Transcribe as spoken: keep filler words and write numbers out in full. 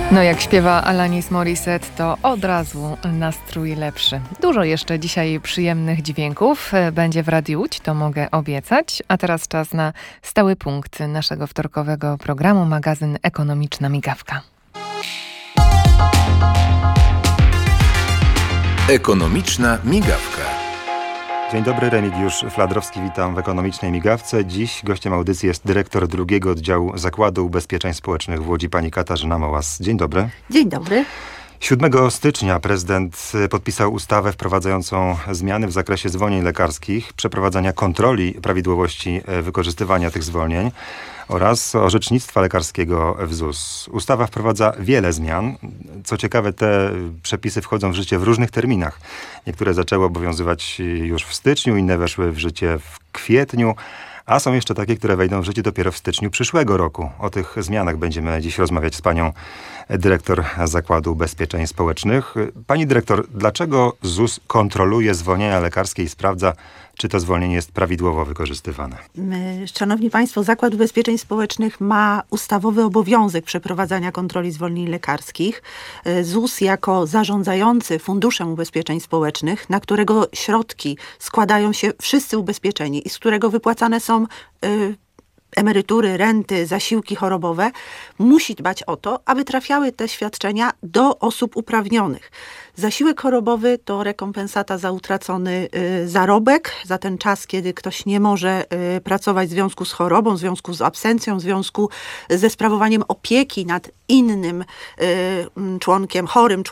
No jak śpiewa Alanis Morissette, to od razu nastrój lepszy. Dużo jeszcze dzisiaj przyjemnych dźwięków będzie w Radiu Łódź, to mogę obiecać. A teraz czas na stały punkt naszego wtorkowego programu, magazyn Ekonomiczna Migawka. Ekonomiczna Migawka. Dzień dobry, Remigiusz Fladrowski, witam w Ekonomicznej Migawce. Dziś gościem audycji jest dyrektor drugiego oddziału Zakładu Ubezpieczeń Społecznych w Łodzi, pani Katarzyna Mołas. Dzień dobry. Dzień dobry. siódmego stycznia prezydent podpisał ustawę wprowadzającą zmiany w zakresie zwolnień lekarskich, przeprowadzania kontroli prawidłowości wykorzystywania tych zwolnień oraz orzecznictwa lekarskiego w Z U S. Ustawa wprowadza wiele zmian. Co ciekawe, te przepisy wchodzą w życie w różnych terminach. Niektóre zaczęły obowiązywać już w styczniu, inne weszły w życie w kwietniu, a są jeszcze takie, które wejdą w życie dopiero w styczniu przyszłego roku. O tych zmianach będziemy dziś rozmawiać z panią dyrektor Zakładu Ubezpieczeń Społecznych. Pani dyrektor, dlaczego Z U S kontroluje zwolnienia lekarskie i sprawdza, czy to zwolnienie jest prawidłowo wykorzystywane? Szanowni Państwo, Zakład Ubezpieczeń Społecznych ma ustawowy obowiązek przeprowadzania kontroli zwolnień lekarskich. Z U S jako zarządzający Funduszem Ubezpieczeń Społecznych, na którego środki składają się wszyscy ubezpieczeni i z którego wypłacane są y, emerytury, renty, zasiłki chorobowe, musi dbać o to, aby trafiały te świadczenia do osób uprawnionych. Zasiłek chorobowy to rekompensata za utracony y, zarobek, za ten czas, kiedy ktoś nie może y, pracować w związku z chorobą, w związku z absencją, w związku ze sprawowaniem opieki nad innym y, członkiem, chorym członkiem